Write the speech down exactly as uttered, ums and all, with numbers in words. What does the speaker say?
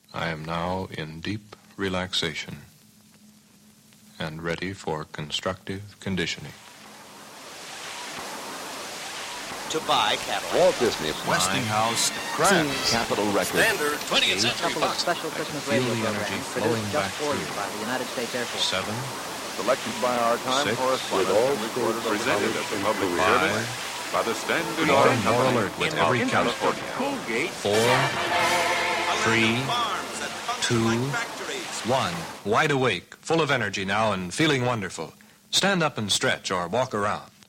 I am now in deep relaxation and ready for constructive conditioning. To buy Cadillac. Walt Disney. Westinghouse. Krantz. Capitol Records. Standard twentieth Century couple of Fox. special Christmas Feel radio the energy programs flowing produced back just for you through. by the United States Air Force. Seven, Selected by our time Six. correspondent. With all and recorded over presented at the public five, service by the Standard more Oil and more Company alert with in every count. California. Colgate. Four, three, two, one. Wide awake, full of energy now and feeling wonderful. Stand up and stretch or walk around.